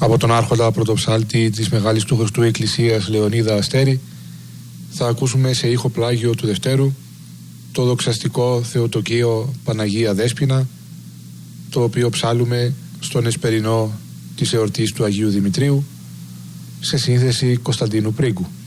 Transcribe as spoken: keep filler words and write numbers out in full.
Από τον άρχοντα πρωτοψάλτη της Μεγάλης του Χριστού Εκκλησίας Λεωνίδα Αστέρη θα ακούσουμε σε ήχο πλάγιο του Δευτέρου το δοξαστικό Θεοτοκείο Παναγία Δέσποινα, το οποίο ψάλουμε στον εσπερινό της εορτής του Αγίου Δημητρίου σε σύνθεση Κωνσταντίνου Πρίγκου.